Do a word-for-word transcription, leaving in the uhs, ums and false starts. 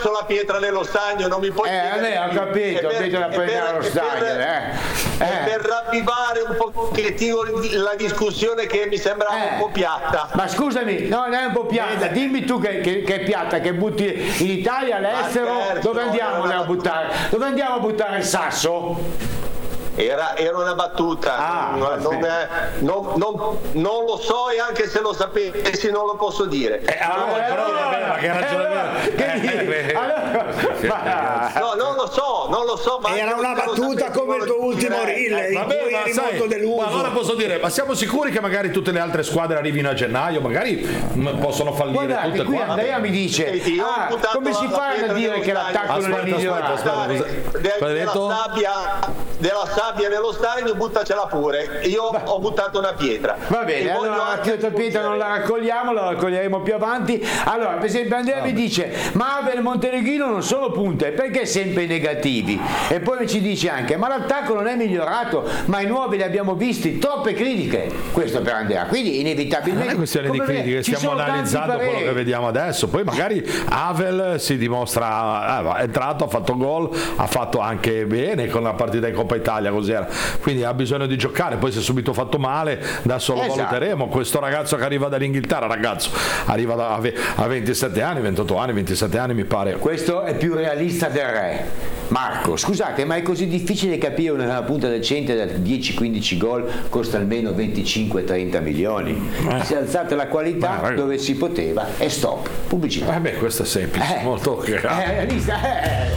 lancio la pietra nello stagno, non mi puoi Eh, a me ho capito, ho capito da prendere allo stagno, eh. Per, per ravvivare un pochettino la discussione che mi sembrava Eh. un po' piatta. Ma scusami, no, non è un po' piatta, dimmi tu che, che, che è piatta, che butti in Italia, all'estero, Ma certo, dove andiamo era a una buttare? Dove andiamo a buttare il sasso? Era, era una battuta, Ah, non, non, è- non- non- non lo so, e anche se lo sapessi non lo posso dire. Eh, allora, però, vabbè, ma che ragione Eh, che Eh, dici? beh. Allora, ma- No, non lo so, non lo so. Ma Era anche una se lo battuta sapessi, come non il lo tuo ultimo direi. reel in Vabbè, cui ma eri sai, molto deluso. ma allora posso dire, ma siamo sicuri che magari tutte le altre squadre arrivino a gennaio, magari mh, possono fallire Guardate, tutte qui quante. Andrea mi dice, Senti, io ho ah, buttato come si la- fa la a pietra dire nello che stagno. l'attacco non è Aspetta, aspetta, migliorato? aspetta. Dai, cosa- de- cosa hai della, detto? sabbia, della sabbia nello stagno, buttacela pure. Io ho buttato una pietra. Va bene, E voglio allora la anche pietra pietra non la raccogliamo, la raccoglieremo più avanti. Allora, per esempio Andrea mi dice, ma Avel e Montenegrino non sono punte, perché sempre negativi? E poi ci dice anche, ma l'attacco non è migliorato, ma i nuovi li abbiamo visti, troppe critiche. Questo per Andrea, quindi inevitabilmente... Non è questione di come vedi, critiche, ci stiamo sono tanti analizzando quello pareri. che vediamo adesso. Poi magari Avel si dimostra, eh, è entrato, ha fatto gol, ha fatto anche bene con la partita in Coppa Italia, cos'era. Quindi ha bisogno di giocare, poi si è subito fatto male, adesso lo Esatto. valuteremo. Questo ragazzo che arriva dall'Inghilterra, ragazzo, arriva da, a ventisette anni, ventotto anni, ventisette anni mi pare. Questo è più realista del re. Marco, scusate, ma è così difficile capire una punta decente da dieci quindici gol costa almeno venticinque trenta milioni? Si è alzata la qualità Ma, dove si poteva e stop. Pubblicità. Vabbè, questo è semplice, Eh. molto chiaro. Eh, hai visto? Eh.